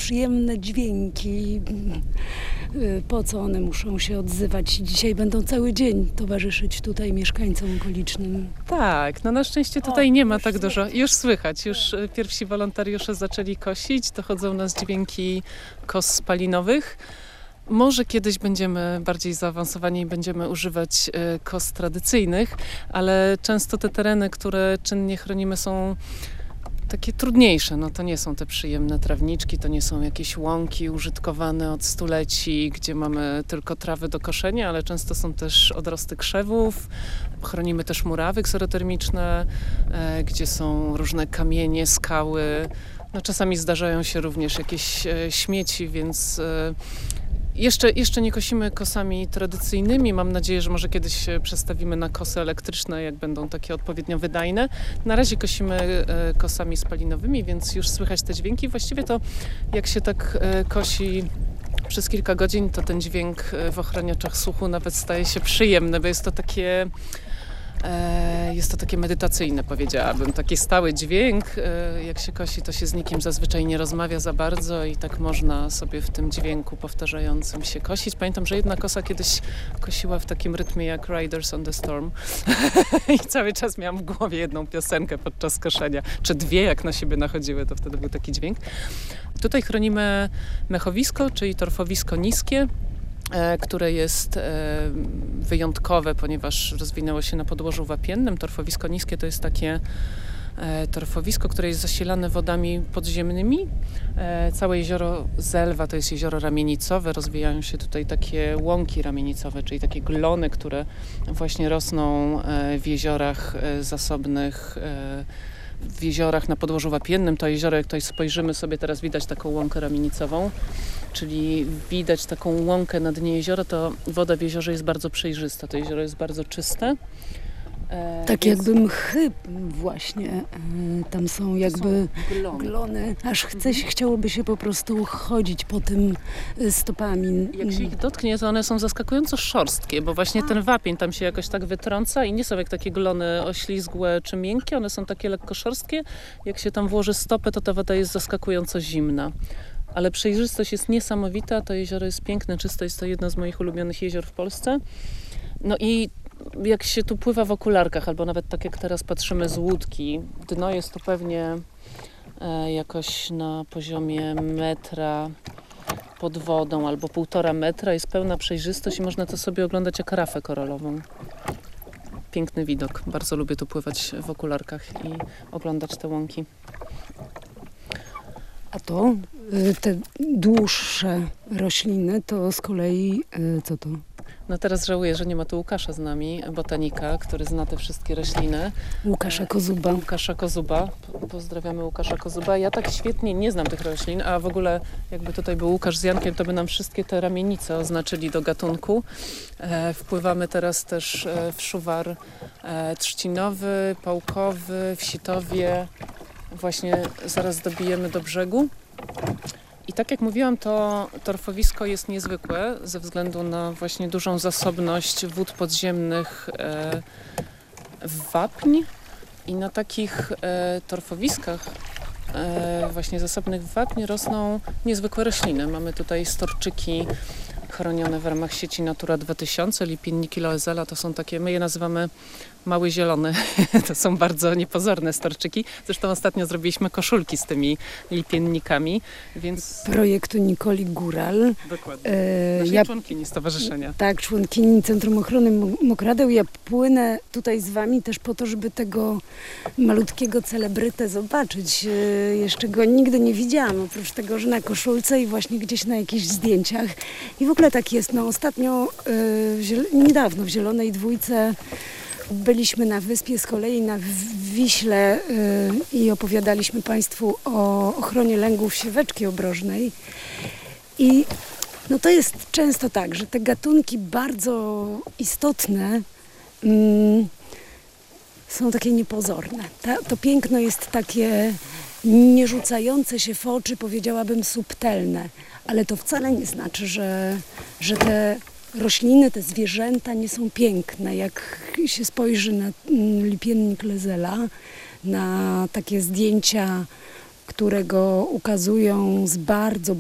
przyjemne dźwięki. Po co one muszą się odzywać? Dzisiaj będą cały dzień towarzyszyć tutaj mieszkańcom okolicznym. Tak, no na szczęście tutaj nie ma tak dużo. Już słychać, już pierwsi wolontariusze zaczęli kosić, dochodzą nas dźwięki kos spalinowych. Może kiedyś będziemy bardziej zaawansowani i będziemy używać kos tradycyjnych, ale często te tereny, które czynnie chronimy, są takie trudniejsze. No to nie są te przyjemne trawniczki, to nie są jakieś łąki użytkowane od stuleci, gdzie mamy tylko trawy do koszenia, ale często są też odrosty krzewów. Chronimy też murawy kserotermiczne, gdzie są różne kamienie, skały. No czasami zdarzają się również jakieś śmieci, więc jeszcze nie kosimy kosami tradycyjnymi. Mam nadzieję, że może kiedyś się przestawimy na kosy elektryczne, jak będą takie odpowiednio wydajne. Na razie kosimy kosami spalinowymi, więc już słychać te dźwięki. Właściwie to jak się tak kosi przez kilka godzin, to ten dźwięk w ochraniaczach słuchu nawet staje się przyjemny, bo jest to takie medytacyjne, powiedziałabym. Taki stały dźwięk. Jak się kosi, to się z nikim zazwyczaj nie rozmawia za bardzo i tak można sobie w tym dźwięku powtarzającym się kosić. Pamiętam, że jedna kosa kiedyś kosiła w takim rytmie jak Riders on the Storm i cały czas miałam w głowie jedną piosenkę podczas koszenia, czy dwie, jak na siebie nachodziły, to wtedy był taki dźwięk. Tutaj chronimy mechowisko, czyli torfowisko niskie, które jest wyjątkowe, ponieważ rozwinęło się na podłożu wapiennym. Torfowisko niskie to jest takie torfowisko, które jest zasilane wodami podziemnymi. Całe jezioro Zelwa to jest jezioro ramienicowe. Rozwijają się tutaj takie łąki ramienicowe, czyli takie glony, które właśnie rosną w jeziorach zasobnych, w jeziorach na podłożu wapiennym. To jezioro, jak tutaj spojrzymy sobie, teraz widać taką łąkę ramienicową, czyli widać taką łąkę na dnie jeziora, to woda w jeziorze jest bardzo przejrzysta. To jezioro jest bardzo czyste. Tak jakby mchy właśnie, tam są jakby glony, aż chciałoby się po prostu chodzić po tym stopami. Jak się ich dotknie, to one są zaskakująco szorstkie, bo właśnie ten wapień tam się jakoś tak wytrąca i nie są jak takie glony oślizgłe czy miękkie, one są takie lekko szorstkie. Jak się tam włoży stopę, to ta woda jest zaskakująco zimna. Ale przejrzystość jest niesamowita, to jezioro jest piękne, czyste, jest to jedno z moich ulubionych jezior w Polsce. No i jak się tu pływa w okularkach, albo nawet tak jak teraz patrzymy z łódki, dno jest tu pewnie jakoś na poziomie metra pod wodą, albo 1,5 metra, jest pełna przejrzystość i można to sobie oglądać jak rafę koralową. Piękny widok, bardzo lubię tu pływać w okularkach i oglądać te łąki. A to, te dłuższe rośliny, to z kolei, co to? No teraz żałuję, że nie ma tu Łukasza z nami, botanika, który zna te wszystkie rośliny. Łukasza Kozuba. Łukasza Kozuba. Pozdrawiamy Łukasza Kozuba. Ja tak świetnie nie znam tych roślin, a w ogóle jakby tutaj był Łukasz z Jankiem, to by nam wszystkie te ramienice oznaczyli do gatunku. Wpływamy teraz też w szuwar trzcinowy, pałkowy, w Sitowie. Właśnie zaraz dobijemy do brzegu. I tak jak mówiłam, to torfowisko jest niezwykłe ze względu na właśnie dużą zasobność wód podziemnych w wapń. I na takich torfowiskach właśnie zasobnych w wapń rosną niezwykłe rośliny. Mamy tutaj storczyki chronione w ramach sieci Natura 2000, lipienniki Loezela, to są takie, my je nazywamy mały zielony, to są bardzo niepozorne storczyki. Zresztą ostatnio zrobiliśmy koszulki z tymi lipiennikami, więc... Projektu Nikoli Góral. Dokładnie. Członkini stowarzyszenia. Tak, członkini Centrum Ochrony Mokradeł. Ja płynę tutaj z wami też po to, żeby tego malutkiego celebrytę zobaczyć. Jeszcze go nigdy nie widziałam, oprócz tego, że na koszulce i właśnie gdzieś na jakichś zdjęciach. I w ogóle tak jest. No ostatnio, niedawno w Zielonej Dwójce byliśmy na wyspie z kolei na Wiśle i opowiadaliśmy Państwu o ochronie lęgów sieweczki obrożnej. I no to jest często tak, że te gatunki bardzo istotne są takie niepozorne. To piękno jest takie nie rzucające się w oczy, powiedziałabym subtelne, ale to wcale nie znaczy, że te rośliny, te zwierzęta nie są piękne. Jak się spojrzy na lipiennik Loezela, na takie zdjęcia, które go ukazują z bardzo